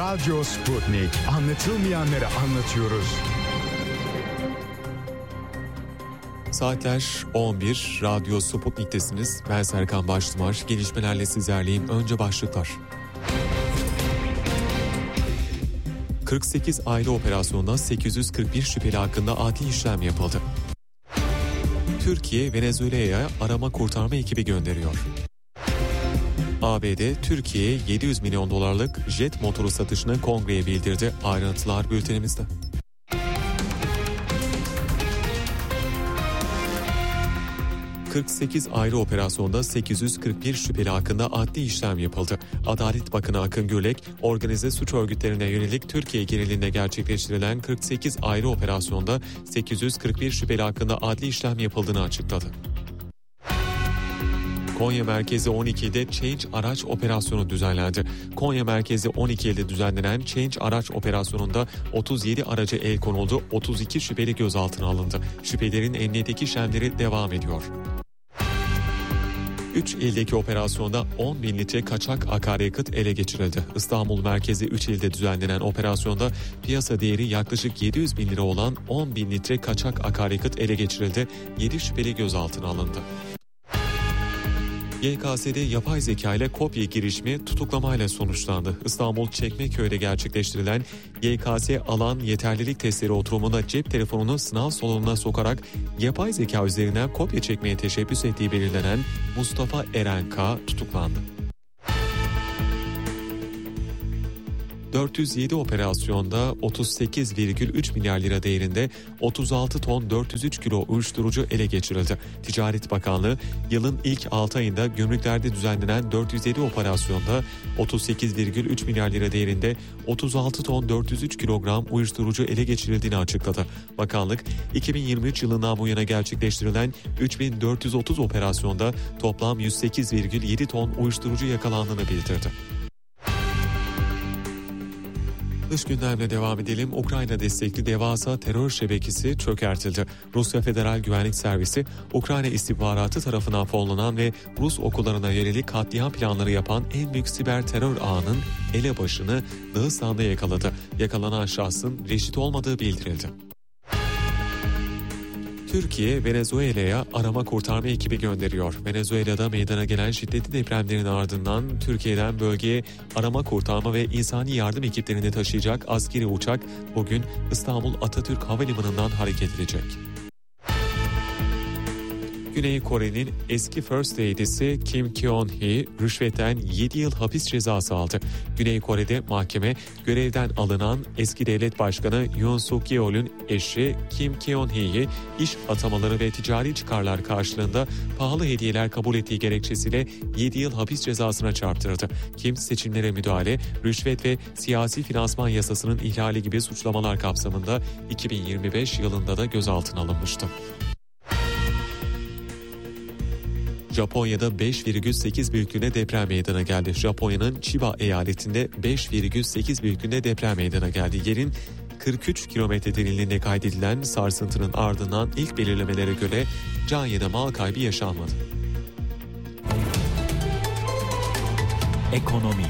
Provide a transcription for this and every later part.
Radyo Sputnik. Anlatılmayanları anlatıyoruz. Saatler 11, Radyo Sputnik'tesiniz. Ben Serkan Baştımar. Gelişmelerle sizlerleyim. Önce başlıklar. 48 aile operasyonunda 841 şüpheli hakkında adli işlem yapıldı. Türkiye, Venezuela'ya arama kurtarma ekibi gönderiyor. ABD, Türkiye'ye 700 milyon dolarlık jet motoru satışını kongreye bildirdi. Ayrıntılar bültenimizde. ...48 ayrı operasyonda 841 şüpheli hakkında adli işlem yapıldı. Adalet Bakanı Akın Gürlek, organize suç örgütlerine yönelik Türkiye genelinde gerçekleştirilen 48 ayrı operasyonda 841 şüpheli hakkında adli işlem yapıldığını açıkladı. Konya merkezi 12 ilde Change araç operasyonu düzenlendi. Konya merkezi 12 ilde düzenlenen Change araç operasyonunda 37 araca el konuldu, 32 şüpheli gözaltına alındı. Şüphelerin emniyetteki işlemleri devam ediyor. 3 ildeki operasyonda 10 bin litre kaçak akaryakıt ele geçirildi. İstanbul merkezi 3 ilde düzenlenen operasyonda piyasa değeri yaklaşık 700 bin lira olan 10 bin litre kaçak akaryakıt ele geçirildi. 7 şüpheli gözaltına alındı. YKS'de yapay zeka ile kopya girişimi tutuklamayla sonuçlandı. İstanbul Çekmeköy'de gerçekleştirilen YKS alan yeterlilik testleri oturumunda cep telefonunu sınav salonuna sokarak yapay zeka üzerinden kopya çekmeye teşebbüs ettiği belirlenen Mustafa Eren K. tutuklandı. 407 operasyonda 38,3 milyar lira değerinde 36 ton 403 kilo uyuşturucu ele geçirildi. Ticaret Bakanlığı yılın ilk 6 ayında gümrüklerde düzenlenen 407 operasyonda 38,3 milyar lira değerinde 36 ton 403 kilogram uyuşturucu ele geçirildiğini açıkladı. Bakanlık 2023 yılından bu yana gerçekleştirilen 3430 operasyonda toplam 108,7 ton uyuşturucu yakalandığını bildirdi. Dış gündemle devam edelim. Ukrayna destekli devasa terör şebekesi çökertildi. Rusya Federal Güvenlik Servisi, Ukrayna istihbaratı tarafından fonlanan ve Rus okullarına yönelik katliam planları yapan en büyük siber terör ağının elebaşını Dağıstan'da yakaladı. Yakalanan şahsın reşit olmadığı bildirildi. Türkiye, Venezuela'ya arama kurtarma ekibi gönderiyor. Venezuela'da meydana gelen şiddetli depremlerin ardından Türkiye'den bölgeye arama kurtarma ve insani yardım ekiplerini taşıyacak askeri uçak bugün İstanbul Atatürk Havalimanı'ndan hareket edecek. Güney Kore'nin eski First Lady'si Kim Keon-hee rüşvetten 7 yıl hapis cezası aldı. Güney Kore'de mahkeme görevden alınan eski devlet başkanı Yoon Suk-yeol'ün eşi Kim Keon-hee'yi iş atamaları ve ticari çıkarlar karşılığında pahalı hediyeler kabul ettiği gerekçesiyle 7 yıl hapis cezasına çarptırdı. Kim seçimlere müdahale, rüşvet ve siyasi finansman yasasının ihlali gibi suçlamalar kapsamında 2025 yılında da gözaltına alınmıştı. Japonya'da 5,8 büyüklüğünde deprem meydana geldi. Japonya'nın Chiba eyaletinde 5,8 büyüklüğünde deprem meydana geldi. Yerin 43 kilometre derinliğinde kaydedilen sarsıntının ardından ilk belirlemelere göre can ya da mal kaybı yaşanmadı. Ekonomi.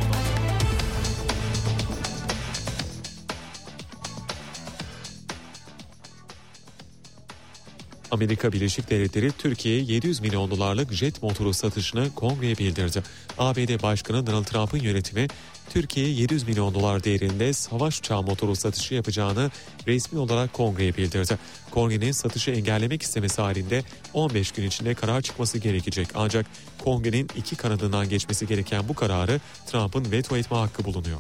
Amerika Birleşik Devletleri Türkiye'ye 700 milyon dolarlık jet motoru satışını kongreye bildirdi. ABD Başkanı Donald Trump'ın yönetimi Türkiye'ye 700 milyon dolar değerinde savaş uçağı motoru satışı yapacağını resmi olarak kongreye bildirdi. Kongrenin satışı engellemek istemesi halinde 15 gün içinde karar çıkması gerekecek. Ancak kongrenin iki kanadından geçmesi gereken bu kararı Trump'ın veto etme hakkı bulunuyor.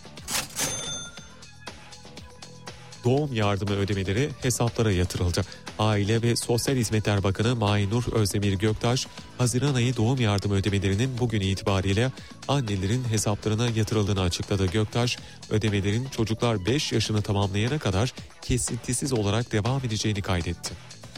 Doğum yardımı ödemeleri hesaplara yatırıldı. Aile ve Sosyal Hizmetler Bakanı Mahinur Özdemir Göktaş, Haziran ayı doğum yardımı ödemelerinin bugün itibariyle annelerin hesaplarına yatırıldığını açıkladı. Göktaş, ödemelerin çocuklar 5 yaşını tamamlayana kadar kesintisiz olarak devam edeceğini kaydetti.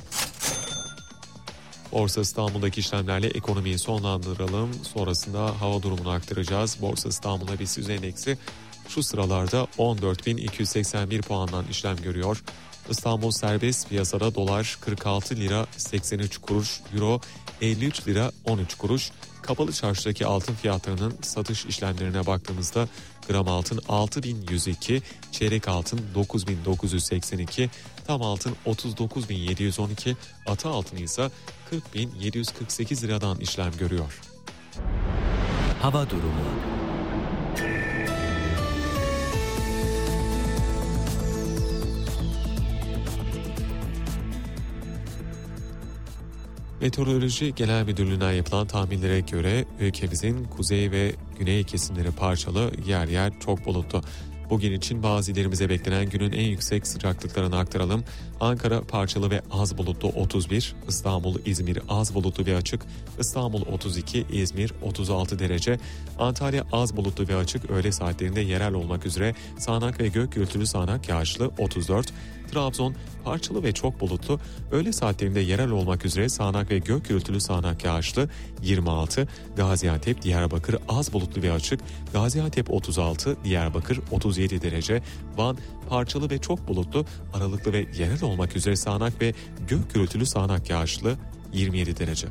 Borsa İstanbul'daki işlemlerle ekonomiyi sonlandıralım. Sonrasında hava durumunu aktaracağız. Borsa İstanbul'da BIST endeksi şu sıralarda 14.281 puandan işlem görüyor. İstanbul serbest piyasada dolar 46 lira 83 kuruş, euro 53 lira 13 kuruş, Kapalı çarşıdaki altın fiyatlarının satış işlemlerine baktığımızda gram altın 6.102, çeyrek altın 9.982, tam altın 39.712, ata altın ise 40.748 liradan işlem görüyor. Hava durumu. Meteoroloji Genel Müdürlüğü'nden yapılan tahminlere göre ülkemizin kuzey ve güney kesimleri parçalı, yer yer çok bulutlu. Bugün için bazı illerimize beklenen günün en yüksek sıcaklıklarını aktaralım. Ankara parçalı ve az bulutlu 31, İstanbul, İzmir az bulutlu ve açık, İstanbul 32, İzmir 36 derece, Antalya az bulutlu ve açık, öğle saatlerinde yerel olmak üzere sağanak ve gök gürültülü sağanak yağışlı 34, Trabzon parçalı ve çok bulutlu, öğle saatlerinde yerel olmak üzere sağanak ve gök gürültülü sağanak yağışlı 26, Gaziantep, Diyarbakır az bulutlu ve açık, Gaziantep 36, Diyarbakır 37 derece, Van parçalı ve çok bulutlu, aralıklı ve yerel olmak üzere sağanak ve gök gürültülü sağanak yağışlı 27 derece.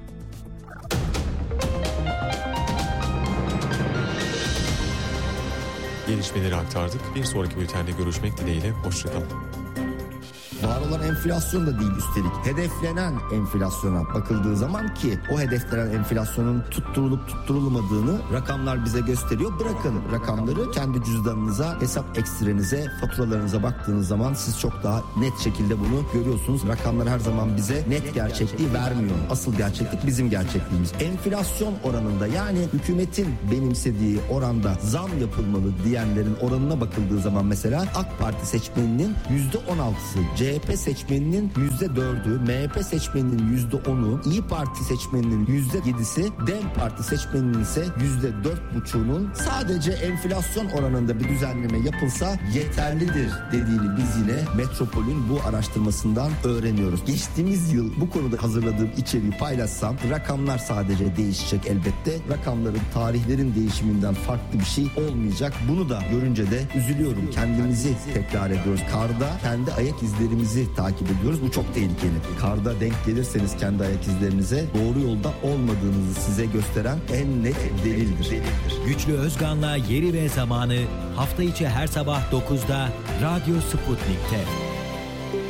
Gelişmeleri aktardık. Bir sonraki bültende görüşmek dileğiyle. Hoşçakalın. Var olan enflasyon da değil üstelik. Hedeflenen enflasyona bakıldığı zaman ki o hedeflenen enflasyonun tutturulup tutturulmadığını rakamlar bize gösteriyor. Bırakın rakamları kendi cüzdanınıza, hesap ekstrenize, faturalarınıza baktığınız zaman siz çok daha net şekilde bunu görüyorsunuz. Rakamlar her zaman bize net gerçekliği vermiyor. Asıl gerçeklik bizim gerçekliğimiz. Enflasyon oranında, yani hükümetin benimsediği oranda zam yapılmalı diyenlerin oranına bakıldığı zaman mesela AK Parti seçmeninin %16'sı, CHP seçmeninin %4'ü, MHP seçmeninin %10'u, İYİ Parti seçmeninin %7'si, DEM Parti seçmeninin ise %4,5'unun sadece enflasyon oranında bir düzenleme yapılsa yeterlidir dediğini biz yine Metropol'ün bu araştırmasından öğreniyoruz. Geçtiğimiz yıl bu konuda hazırladığım içeriği paylaşsam rakamlar sadece değişecek elbette. Rakamların, tarihlerin değişiminden farklı bir şey olmayacak. Bunu da görünce de üzülüyorum. Kendimizi tekrar ediyoruz. Karda kendi ayak izlerimizi takip ediyoruz. Bu çok tehlikeli. Karda denk gelirseniz kendi ayak izlerinize doğru yolda olmadığınızı size gösteren en net delildir. Güçlü Özgan'la Yeri ve Zamanı hafta içi her sabah 9'da Radyo Sputnik'te.